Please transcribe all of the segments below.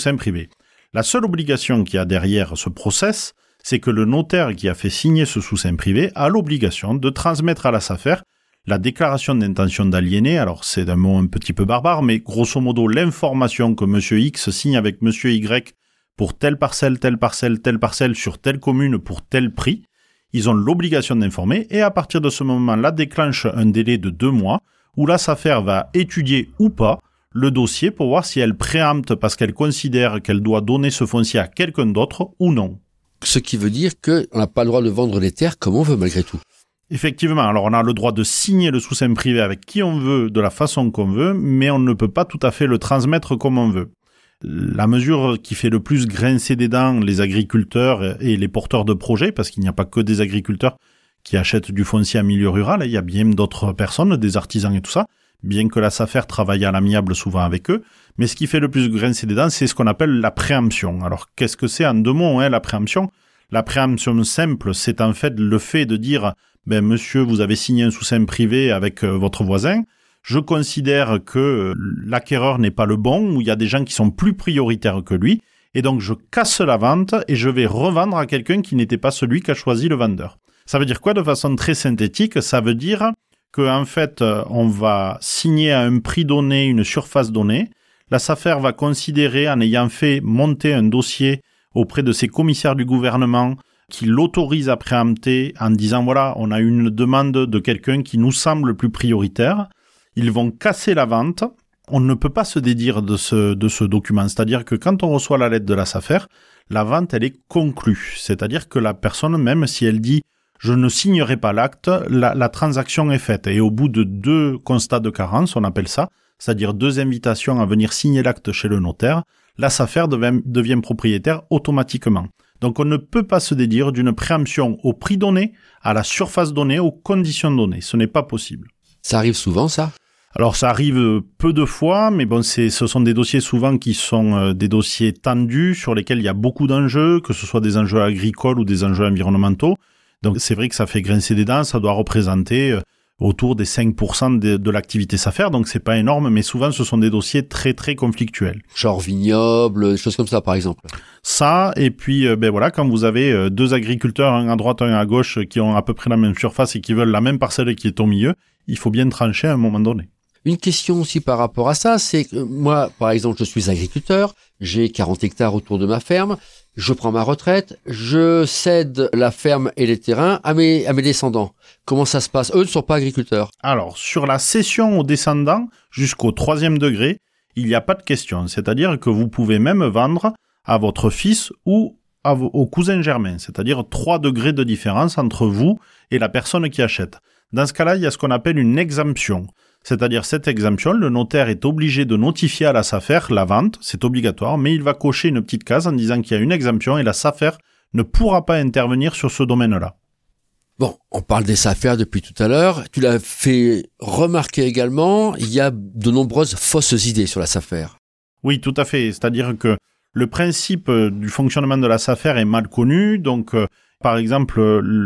sous-seing privé. La seule obligation qu'il y a derrière ce process, c'est que le notaire qui a fait signer ce sous-seing privé a l'obligation de transmettre à la SAFER la déclaration d'intention d'aliéner. Alors c'est un mot un petit peu barbare, mais grosso modo l'information que monsieur X signe avec monsieur Y pour telle parcelle, sur telle commune pour tel prix. Ils ont l'obligation d'informer et à partir de ce moment-là déclenche un délai de 2 mois où la SAFER va étudier ou pas le dossier pour voir si elle préempte parce qu'elle considère qu'elle doit donner ce foncier à quelqu'un d'autre ou non. Ce qui veut dire qu'on n'a pas le droit de vendre les terres comme on veut malgré tout. Effectivement, alors on a le droit de signer le sous-seing privé avec qui on veut, de la façon qu'on veut, mais on ne peut pas tout à fait le transmettre comme on veut. La mesure qui fait le plus grincer des dents les agriculteurs et les porteurs de projets, parce qu'il n'y a pas que des agriculteurs qui achètent du foncier en milieu rural, il y a bien d'autres personnes, des artisans et tout ça, bien que la SAFER travaille à l'amiable souvent avec eux, mais ce qui fait le plus grincer des dents, c'est ce qu'on appelle la préemption. Alors qu'est-ce que c'est en 2 mots, la préemption ? La préemption simple, c'est en fait le fait de dire monsieur, vous avez signé un sous-seing privé avec votre voisin, je considère que l'acquéreur n'est pas le bon, ou il y a des gens qui sont plus prioritaires que lui, et donc je casse la vente et je vais revendre à quelqu'un qui n'était pas celui qu'a choisi le vendeur. Ça veut dire quoi de façon très synthétique ? Ça veut dire qu'en fait, on va signer à un prix donné, une surface donnée. La SAFER va considérer, en ayant fait monter un dossier auprès de ses commissaires du gouvernement, qui l'autorise à préempter en disant voilà, on a une demande de quelqu'un qui nous semble plus prioritaire. Ils vont casser la vente. On ne peut pas se dédire de ce document. C'est-à-dire que quand on reçoit la lettre de la SAFER, la vente, elle est conclue. C'est-à-dire que la personne, même si elle dit je ne signerai pas l'acte, la transaction est faite. Et au bout de 2 constats de carence, on appelle ça, c'est-à-dire 2 invitations à venir signer l'acte chez le notaire, la SAFER devient propriétaire automatiquement. Donc on ne peut pas se dédire d'une préemption au prix donné, à la surface donnée, aux conditions données. Ce n'est pas possible. Ça arrive souvent, ça ? Alors ça arrive peu de fois, mais bon, ce sont des dossiers souvent qui sont des dossiers tendus, sur lesquels il y a beaucoup d'enjeux, que ce soit des enjeux agricoles ou des enjeux environnementaux. Donc c'est vrai que ça fait grincer des dents, ça doit représenter autour des 5% de l'activité SAFER, donc c'est pas énorme, mais souvent ce sont des dossiers très très conflictuels. Genre vignoble, des choses comme ça par exemple. Ça, et puis voilà, quand vous avez 2 agriculteurs, un à droite, un à gauche, qui ont à peu près la même surface et qui veulent la même parcelle qui est au milieu, il faut bien trancher à un moment donné. Une question aussi par rapport à ça, c'est que moi, par exemple, je suis agriculteur, j'ai 40 hectares autour de ma ferme, je prends ma retraite, je cède la ferme et les terrains à mes descendants. Comment ça se passe ? Eux ne sont pas agriculteurs. Alors, sur la cession aux descendants, jusqu'au 3e degré, il n'y a pas de question. C'est-à-dire que vous pouvez même vendre à votre fils ou au cousin germain. C'est-à-dire 3 degrés de différence entre vous et la personne qui achète. Dans ce cas-là, il y a ce qu'on appelle une exemption. C'est-à-dire cette exemption, le notaire est obligé de notifier à la SAFER la vente, c'est obligatoire, mais il va cocher une petite case en disant qu'il y a une exemption et la SAFER ne pourra pas intervenir sur ce domaine-là. Bon, on parle des SAFER depuis tout à l'heure. Tu l'as fait remarquer également, il y a de nombreuses fausses idées sur la SAFER. Oui, tout à fait. C'est-à-dire que le principe du fonctionnement de la SAFER est mal connu, donc par exemple,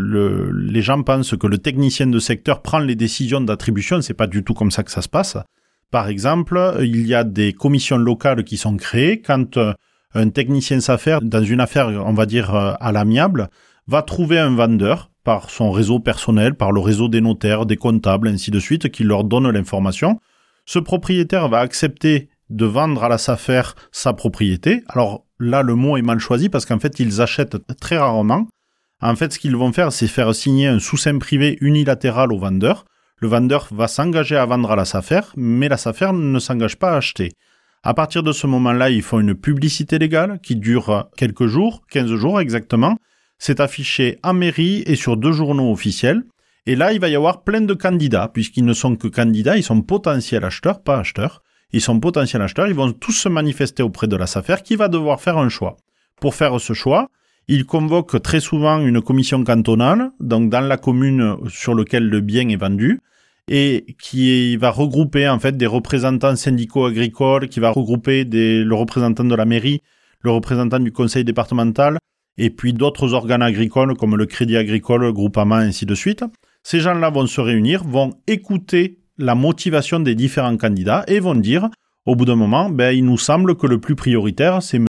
les gens pensent que le technicien de secteur prend les décisions d'attribution. C'est pas du tout comme ça que ça se passe. Par exemple, il y a des commissions locales qui sont créées quand un technicien SAFER, dans une affaire, on va dire, à l'amiable, va trouver un vendeur par son réseau personnel, par le réseau des notaires, des comptables, ainsi de suite, qui leur donne l'information. Ce propriétaire va accepter de vendre à la SAFER sa propriété. Alors là, le mot est mal choisi parce qu'en fait, ils achètent très rarement. En fait, ce qu'ils vont faire, c'est faire signer un sous-seing privé unilatéral au vendeur. Le vendeur va s'engager à vendre à la SAFER, mais la SAFER ne s'engage pas à acheter. À partir de ce moment-là, ils font une publicité légale qui dure quelques jours, 15 jours exactement. C'est affiché en mairie et sur 2 journaux officiels. Et là, il va y avoir plein de candidats, puisqu'ils ne sont que candidats, ils sont potentiels acheteurs, pas acheteurs. Ils sont potentiels acheteurs, ils vont tous se manifester auprès de la SAFER qui va devoir faire un choix. Pour faire ce choix, il convoque très souvent une commission cantonale, donc dans la commune sur laquelle le bien est vendu, et qui va regrouper en fait des représentants syndicaux agricoles, qui va regrouper le représentant de la mairie, le représentant du conseil départemental, et puis d'autres organes agricoles comme le Crédit Agricole, le Groupama, ainsi de suite. Ces gens-là vont se réunir, vont écouter la motivation des différents candidats et vont dire, au bout d'un moment, il nous semble que le plus prioritaire, c'est M.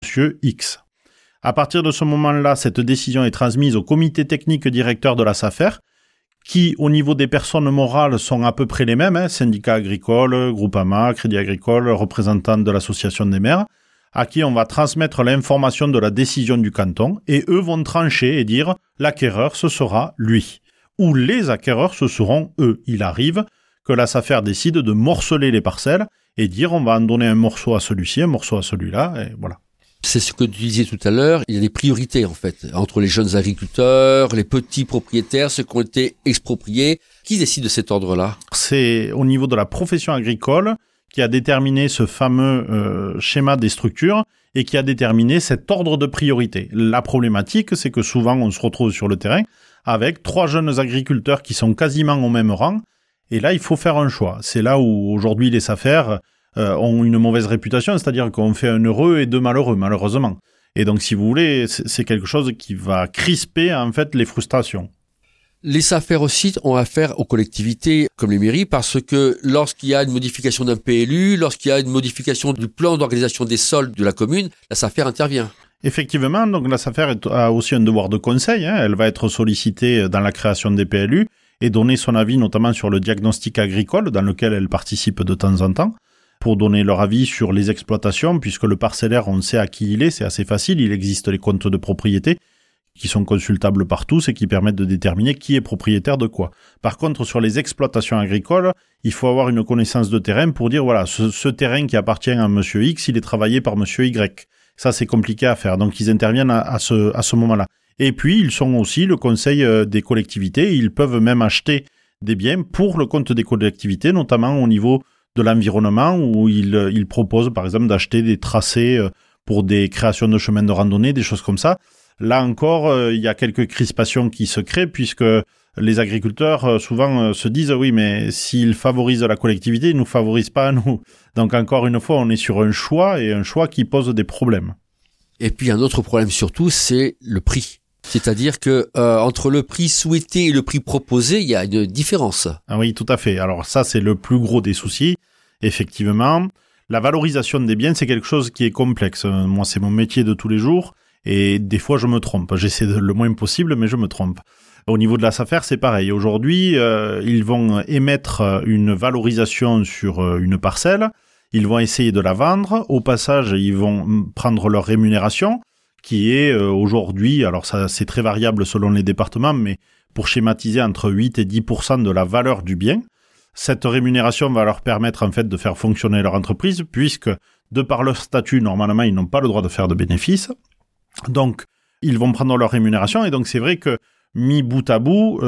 monsieur X. À partir de ce moment-là, cette décision est transmise au comité technique directeur de la SAFER, qui, au niveau des personnes morales, sont à peu près les mêmes, syndicats agricoles, Groupama, Crédit Agricole, représentants de l'association des maires, à qui on va transmettre l'information de la décision du canton, et eux vont trancher et dire l'acquéreur, ce sera lui. Ou les acquéreurs, ce seront eux. Il arrive que la SAFER décide de morceler les parcelles et dire on va en donner un morceau à celui-ci, un morceau à celui-là, et voilà. C'est ce que tu disais tout à l'heure, il y a des priorités en fait, entre les jeunes agriculteurs, les petits propriétaires, ceux qui ont été expropriés. Qui décide de cet ordre-là ? C'est au niveau de la profession agricole qui a déterminé ce fameux schéma des structures et qui a déterminé cet ordre de priorité. La problématique, c'est que souvent on se retrouve sur le terrain avec 3 jeunes agriculteurs qui sont quasiment au même rang, et là il faut faire un choix. C'est là où aujourd'hui les SAFER ont une mauvaise réputation, c'est-à-dire qu'on fait un heureux et 2 malheureux, malheureusement. Et donc, si vous voulez, c'est quelque chose qui va crisper, en fait, les frustrations. Les SAFER aussi ont affaire aux collectivités, comme les mairies, parce que lorsqu'il y a une modification d'un PLU, lorsqu'il y a une modification du plan d'organisation des sols de la commune, la SAFER intervient. Effectivement, donc la SAFER a aussi un devoir de conseil, elle va être sollicitée dans la création des PLU et donner son avis, notamment sur le diagnostic agricole, dans lequel elle participe de temps en temps, pour donner leur avis sur les exploitations, puisque le parcellaire, on sait à qui il est, c'est assez facile, il existe les comptes de propriété qui sont consultables par tous et qui permettent de déterminer qui est propriétaire de quoi. Par contre, sur les exploitations agricoles, il faut avoir une connaissance de terrain pour dire, voilà, ce terrain qui appartient à monsieur X, il est travaillé par monsieur Y. Ça, c'est compliqué à faire, donc ils interviennent à ce moment-là. Et puis, ils sont aussi le conseil des collectivités, ils peuvent même acheter des biens pour le compte des collectivités, notamment au niveau de l'environnement, où il propose par exemple d'acheter des tracés pour des créations de chemins de randonnée, des choses comme ça. Là encore, il y a quelques crispations qui se créent, puisque les agriculteurs souvent se disent oui, mais s'ils favorisent la collectivité, ils nous favorisent pas à nous. Donc encore une fois, on est sur un choix, et un choix qui pose des problèmes. Et puis un autre problème surtout, c'est le prix. C'est-à-dire que entre le prix souhaité et le prix proposé, il y a une différence. Ah oui, tout à fait. Alors ça, c'est le plus gros des soucis. Effectivement, la valorisation des biens, c'est quelque chose qui est complexe. Moi, c'est mon métier de tous les jours, et des fois, je me trompe. J'essaie le moins possible, mais je me trompe. Au niveau de la SAFER, c'est pareil. Aujourd'hui, ils vont émettre une valorisation sur une parcelle. Ils vont essayer de la vendre. Au passage, ils vont prendre leur rémunération, qui est aujourd'hui, alors ça c'est très variable selon les départements, mais pour schématiser, entre 8 et 10% de la valeur du bien. Cette rémunération va leur permettre en fait de faire fonctionner leur entreprise, puisque de par leur statut, normalement, ils n'ont pas le droit de faire de bénéfices. Donc, ils vont prendre leur rémunération, et donc c'est vrai que mis bout à bout,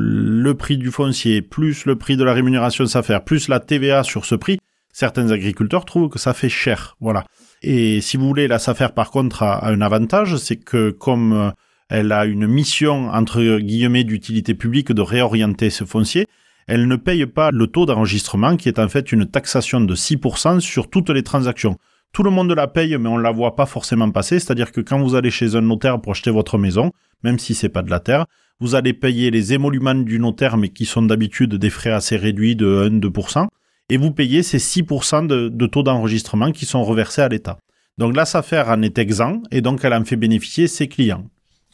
le prix du foncier, plus le prix de la rémunération SAFER, plus la TVA sur ce prix, certains agriculteurs trouvent que ça fait cher. Voilà. Et si vous voulez, la SAFER, par contre, a un avantage, c'est que comme elle a une mission, entre guillemets, d'utilité publique de réorienter ce foncier, elle ne paye pas le taux d'enregistrement, qui est en fait une taxation de 6% sur toutes les transactions. Tout le monde la paye, mais on la voit pas forcément passer, c'est-à-dire que quand vous allez chez un notaire pour acheter votre maison, même si c'est pas de la terre, vous allez payer les émoluments du notaire, mais qui sont d'habitude des frais assez réduits de 1-2%, et vous payez ces 6% de taux d'enregistrement qui sont reversés à l'État. Donc la SAFER en est exempt, et donc elle en fait bénéficier ses clients.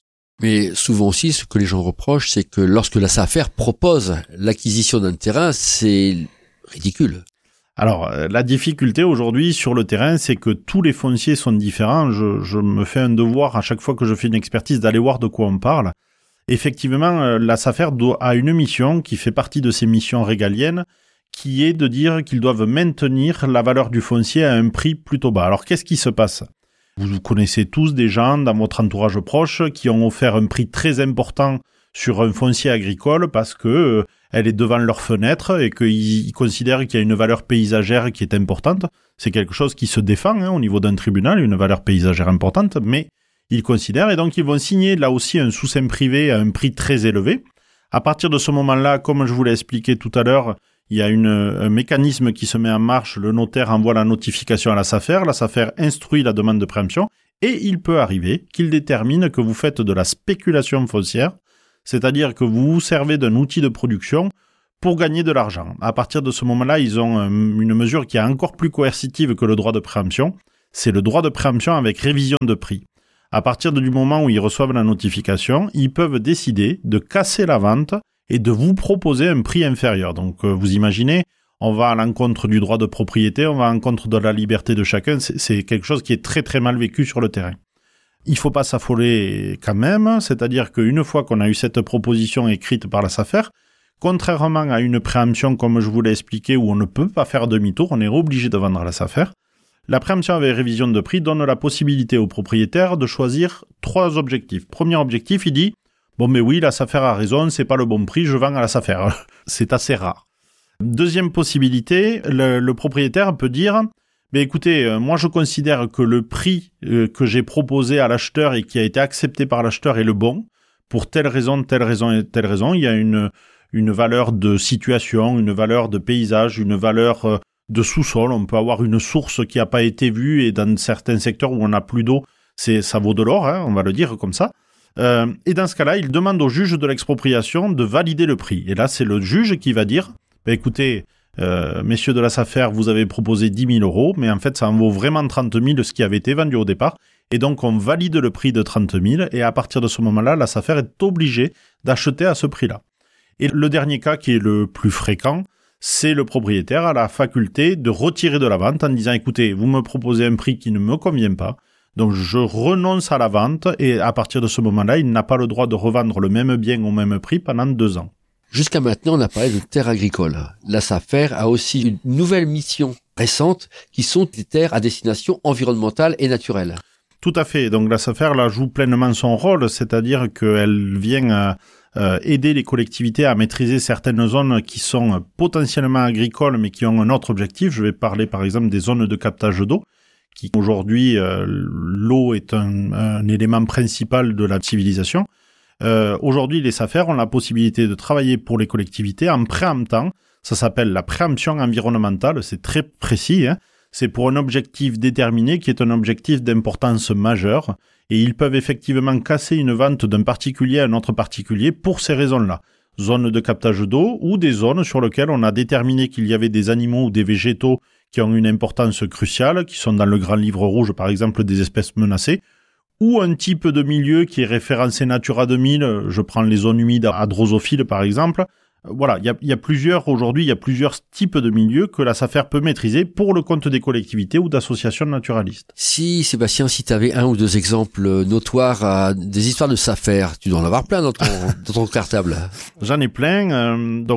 Mais souvent aussi, ce que les gens reprochent, c'est que lorsque la SAFER propose l'acquisition d'un terrain, c'est ridicule. Alors, la difficulté aujourd'hui sur le terrain, c'est que tous les fonciers sont différents. Je me fais un devoir à chaque fois que je fais une expertise d'aller voir de quoi on parle. Effectivement, la SAFER a une mission qui fait partie de ses missions régaliennes, qui est de dire qu'ils doivent maintenir la valeur du foncier à un prix plutôt bas. Alors, qu'est-ce qui se passe ? Vous connaissez tous des gens dans votre entourage proche qui ont offert un prix très important sur un foncier agricole parce que elle est devant leur fenêtre et qu'ils considèrent qu'il y a une valeur paysagère qui est importante. C'est quelque chose qui se défend au niveau d'un tribunal, une valeur paysagère importante, mais ils considèrent, et donc ils vont signer là aussi un sous-seing privé à un prix très élevé. À partir de ce moment-là, comme je vous l'ai expliqué tout à l'heure, il y a un mécanisme qui se met en marche, le notaire envoie la notification à la SAFER instruit la demande de préemption, et il peut arriver qu'il détermine que vous faites de la spéculation foncière, c'est-à-dire que vous vous servez d'un outil de production pour gagner de l'argent. À partir de ce moment-là, ils ont une mesure qui est encore plus coercitive que le droit de préemption, c'est le droit de préemption avec révision de prix. À partir du moment où ils reçoivent la notification, ils peuvent décider de casser la vente et de vous proposer un prix inférieur. Donc vous imaginez, on va à l'encontre du droit de propriété, on va à l'encontre de la liberté de chacun, c'est quelque chose qui est très très mal vécu sur le terrain. Il faut pas s'affoler quand même, c'est-à-dire qu'une fois qu'on a eu cette proposition écrite par la SAFER, contrairement à une préemption comme je vous l'ai expliqué où on ne peut pas faire demi-tour, on est obligé de vendre à la SAFER, la préemption avec révision de prix donne la possibilité au propriétaire de choisir 3 objectifs. Premier objectif, il dit « Bon mais oui, la SAFER a raison, c'est pas le bon prix, je vends à la SAFER. » C'est assez rare. Deuxième possibilité, le propriétaire peut dire « Écoutez, moi je considère que le prix que j'ai proposé à l'acheteur et qui a été accepté par l'acheteur est le bon, pour telle raison, telle raison et telle raison. Il y a une valeur de situation, une valeur de paysage, une valeur de sous-sol. On peut avoir une source qui n'a pas été vue et dans certains secteurs où on n'a plus d'eau, ça vaut de l'or, hein, on va le dire comme ça. Et dans ce cas-là, il demande au juge de l'expropriation de valider le prix. Et là, c'est le juge qui va dire écoutez, messieurs de la SAFER, vous avez proposé 10 000 euros, mais en fait, ça en vaut vraiment 30 000 ce qui avait été vendu au départ. Et donc, on valide le prix de 30 000 et à partir de ce moment-là, la SAFER est obligée d'acheter à ce prix-là. Et le dernier cas qui est le plus fréquent, c'est le propriétaire a la faculté de retirer de la vente en disant écoutez, vous me proposez un prix qui ne me convient pas, donc je renonce à la vente et à partir de ce moment-là, il n'a pas le droit de revendre le même bien au même prix pendant 2 ans. Jusqu'à maintenant, on a parlé de terres agricoles. La SAFER a aussi une nouvelle mission récente qui sont des terres à destination environnementale et naturelle. Tout à fait. Donc la SAFER là joue pleinement son rôle, c'est-à-dire qu'elle vient aider les collectivités à maîtriser certaines zones qui sont potentiellement agricoles mais qui ont un autre objectif. Je vais parler par exemple des zones de captage d'eau, qui aujourd'hui l'eau est un élément principal de la civilisation. Aujourd'hui les SAFER ont la possibilité de travailler pour les collectivités en préemptant, ça s'appelle la préemption environnementale, c'est très précis, hein. C'est pour un objectif déterminé qui est un objectif d'importance majeure et ils peuvent effectivement casser une vente d'un particulier à un autre particulier pour ces raisons-là. Zones de captage d'eau ou des zones sur lesquelles on a déterminé qu'il y avait des animaux ou des végétaux qui ont une importance cruciale, qui sont dans le grand livre rouge par exemple des espèces menacées, ou un type de milieu qui est référencé Natura 2000, je prends les zones humides à drosophiles par exemple. Voilà, il y a plusieurs types de milieux que la SAFER peut maîtriser pour le compte des collectivités ou d'associations naturalistes. Si, Sébastien, si tu avais 1 ou 2 exemples notoires des histoires de SAFER, tu dois en avoir plein dans ton cartable. J'en ai plein.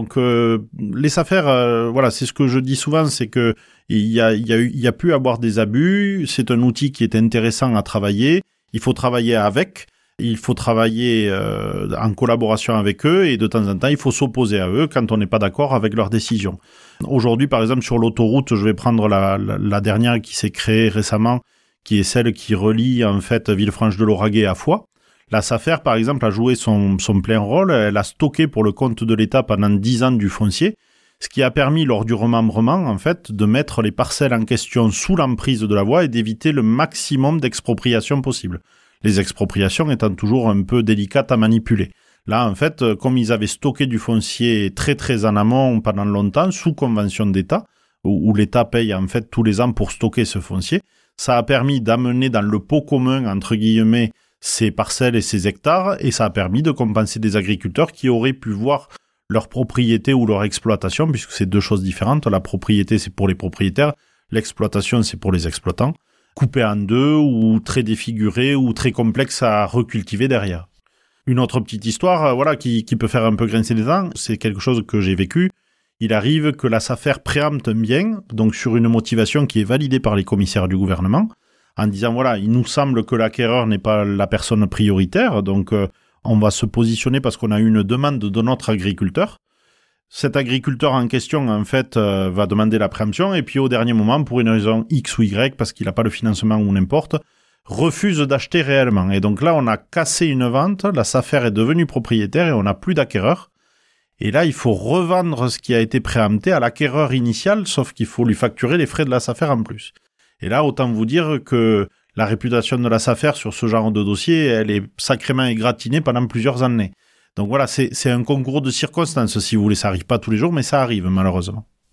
Les SAFER, voilà, c'est ce que je dis souvent, c'est que il y a pu avoir des abus. C'est un outil qui est intéressant à travailler. Il faut travailler avec. Il faut travailler en collaboration avec eux et de temps en temps, il faut s'opposer à eux quand on n'est pas d'accord avec leurs décisions. Aujourd'hui, par exemple, sur l'autoroute, je vais prendre la dernière qui s'est créée récemment, qui est celle qui relie en fait Villefranche-de-Lauragais à Foix. La SAFER, par exemple, a joué son plein rôle. Elle a stocké pour le compte de l'État pendant 10 ans du foncier, ce qui a permis, lors du remembrement, en fait, de mettre les parcelles en question sous l'emprise de la voie et d'éviter le maximum d'expropriations possible. Les expropriations étant toujours un peu délicates à manipuler. Là, en fait, comme ils avaient stocké du foncier très très en amont pendant longtemps, sous convention d'État, où l'État paye en fait tous les ans pour stocker ce foncier, ça a permis d'amener dans le pot commun, entre guillemets, ces parcelles et ces hectares, et ça a permis de compenser des agriculteurs qui auraient pu voir leur propriété ou leur exploitation, puisque c'est 2 choses différentes. La propriété, c'est pour les propriétaires, l'exploitation, c'est pour les exploitants, coupé en 2 ou très défiguré ou très complexe à recultiver derrière. Une autre petite histoire, voilà, qui peut faire un peu grincer les dents, c'est quelque chose que j'ai vécu. Il arrive que la SAFER préempte un bien, donc sur une motivation qui est validée par les commissaires du gouvernement, en disant voilà, il nous semble que l'acquéreur n'est pas la personne prioritaire, donc on va se positionner parce qu'on a eu une demande de notre agriculteur. Cet agriculteur en question, en fait, va demander la préemption et puis au dernier moment, pour une raison X ou Y, parce qu'il n'a pas le financement ou n'importe, refuse d'acheter réellement. Et donc là, on a cassé une vente, la SAFER est devenue propriétaire et on n'a plus d'acquéreur. Et là, il faut revendre ce qui a été préempté à l'acquéreur initial, sauf qu'il faut lui facturer les frais de la SAFER en plus. Et là, autant vous dire que la réputation de la SAFER sur ce genre de dossier, elle est sacrément égratignée pendant plusieurs années. Donc voilà, c'est un concours de circonstances, si vous voulez. Ça arrive pas tous les jours, mais ça arrive, malheureusement.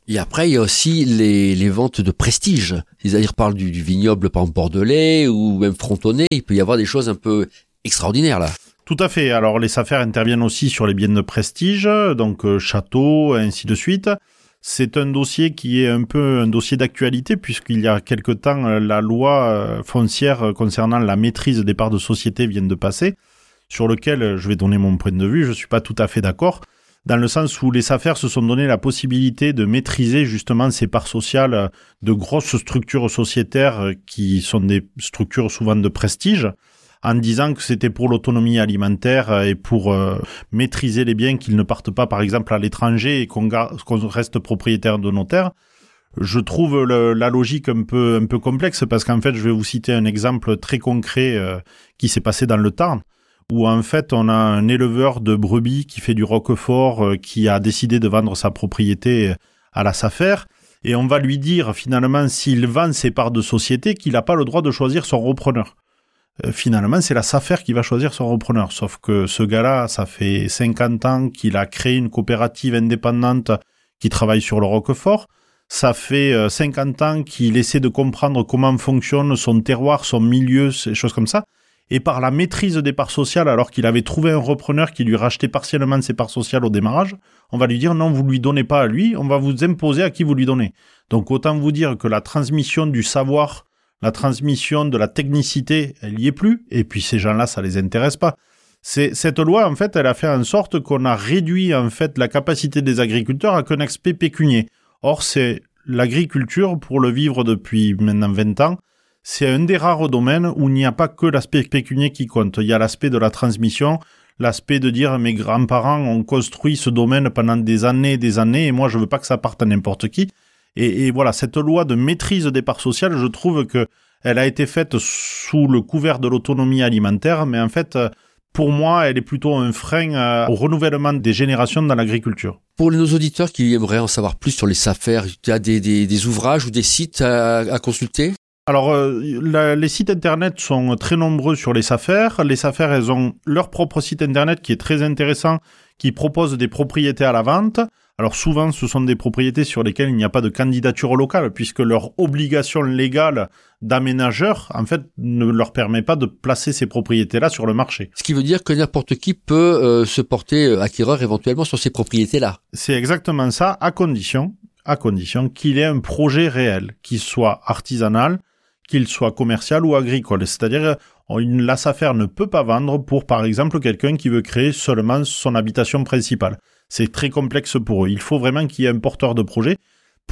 Et après, il y a aussi les ventes de prestige. C'est-à-dire, parle du vignoble, par exemple, bordelais ou même frontonais. Il peut y avoir des choses un peu extraordinaires, là. Tout à fait. Alors, les SAFER interviennent aussi sur les biens de prestige, donc châteaux, ainsi de suite. C'est un dossier qui est un peu un dossier d'actualité, puisqu'il y a quelque temps, la loi foncière concernant la maîtrise des parts de société vient de passer, sur lequel je vais donner mon point de vue. Je suis pas tout à fait d'accord, dans le sens où les SAFER se sont donné la possibilité de maîtriser justement ces parts sociales de grosses structures sociétaires qui sont des structures souvent de prestige, en disant que c'était pour l'autonomie alimentaire et pour maîtriser les biens, qu'ils ne partent pas par exemple à l'étranger et qu'on reste propriétaire de notaire. Je trouve la logique un peu complexe, parce qu'en fait je vais vous citer un exemple très concret qui s'est passé dans le Tarn, où en fait on a un éleveur de brebis qui fait du roquefort qui a décidé de vendre sa propriété à la SAFER, et on va lui dire finalement, s'il vend ses parts de société, qu'il n'a pas le droit de choisir son repreneur. Finalement, c'est la SAFER qui va choisir son repreneur. Sauf que ce gars-là, ça fait 50 ans qu'il a créé une coopérative indépendante qui travaille sur le roquefort. Ça fait 50 ans qu'il essaie de comprendre comment fonctionne son terroir, son milieu, ces choses comme ça. Et par la maîtrise des parts sociales, alors qu'il avait trouvé un repreneur qui lui rachetait partiellement ses parts sociales au démarrage, on va lui dire non, vous lui donnez pas à lui, on va vous imposer à qui vous lui donnez. Donc autant vous dire que la transmission du savoir, la transmission de la technicité, elle y est plus, et puis ces gens-là, ça les intéresse pas. Cette loi, en fait, elle a fait en sorte qu'on a réduit, en fait, la capacité des agriculteurs à qu'un aspect pécunier. Or, c'est l'agriculture, pour le vivre depuis maintenant 20 ans, c'est un des rares domaines où il n'y a pas que l'aspect pécunier qui compte. Il y a l'aspect de la transmission, l'aspect de dire mes grands-parents ont construit ce domaine pendant des années, et moi, je veux pas que ça parte à n'importe qui. Et voilà, cette loi de maîtrise des parts sociales, je trouve que elle a été faite sous le couvert de l'autonomie alimentaire, mais en fait, pour moi, elle est plutôt un frein au renouvellement des générations dans l'agriculture. Pour nos auditeurs qui aimeraient en savoir plus sur les SAFER, tu as des ouvrages ou des sites à consulter ? Alors, les sites internet sont très nombreux sur les SAFER. Les SAFER, elles ont leur propre site internet qui est très intéressant, qui propose des propriétés à la vente. Alors souvent, ce sont des propriétés sur lesquelles il n'y a pas de candidature locale, puisque leur obligation légale d'aménageur, en fait, ne leur permet pas de placer ces propriétés-là sur le marché. Ce qui veut dire que n'importe qui peut se porter acquéreur éventuellement sur ces propriétés-là. C'est exactement ça, à condition qu'il ait un projet réel, qu'il soit artisanal, qu'il soit commercial ou agricole. C'est-à-dire, la SAFER ne peut pas vendre pour, par exemple, quelqu'un qui veut créer seulement son habitation principale. C'est très complexe pour eux. Il faut vraiment qu'il y ait un porteur de projet. Pourquoi ?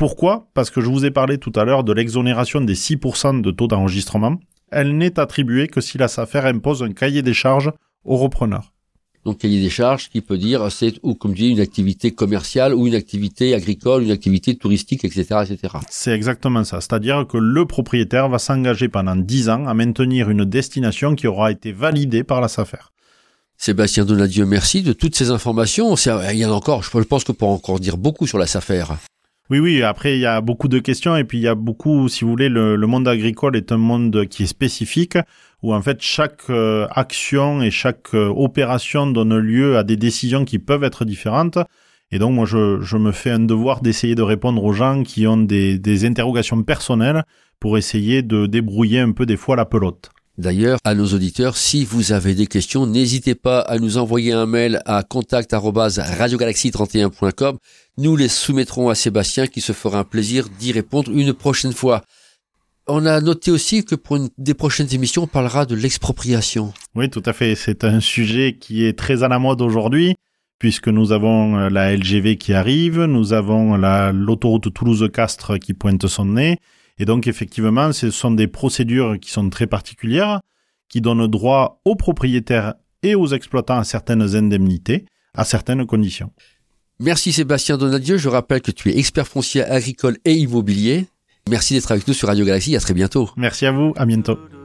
Parce que je vous ai parlé tout à l'heure de l'exonération des 6% de taux d'enregistrement. Elle n'est attribuée que si la SAFER impose un cahier des charges au repreneur. Donc, cahier des charges qui peut dire c'est, ou comme tu dis, une activité commerciale ou une activité agricole, une activité touristique, etc., etc. C'est exactement ça. C'est-à-dire que le propriétaire va s'engager pendant 10 ans à maintenir une destination qui aura été validée par la SAFER. Sébastien Donadieu, merci de toutes ces informations. Il y en a encore, je pense que pour encore dire beaucoup sur la SAFER. Oui, après il y a beaucoup de questions et puis il y a beaucoup, si vous voulez, le monde agricole est un monde qui est spécifique, où en fait chaque action et chaque opération donne lieu à des décisions qui peuvent être différentes. Et donc moi je me fais un devoir d'essayer de répondre aux gens qui ont des interrogations personnelles pour essayer de débrouiller un peu des fois la pelote. D'ailleurs, à nos auditeurs, si vous avez des questions, n'hésitez pas à nous envoyer un mail à contact@radiogalaxie31.com. Nous les soumettrons à Sébastien qui se fera un plaisir d'y répondre une prochaine fois. On a noté aussi que pour une des prochaines émissions, on parlera de l'expropriation. Oui, tout à fait. C'est un sujet qui est très à la mode aujourd'hui, puisque nous avons la LGV qui arrive, nous avons l'autoroute Toulouse-Castres qui pointe son nez. Et donc, effectivement, ce sont des procédures qui sont très particulières, qui donnent droit aux propriétaires et aux exploitants à certaines indemnités, à certaines conditions. Merci Sébastien Donadieu. Je rappelle que tu es expert foncier agricole et immobilier. Merci d'être avec nous sur Radio Galaxie. À très bientôt. Merci à vous. À bientôt.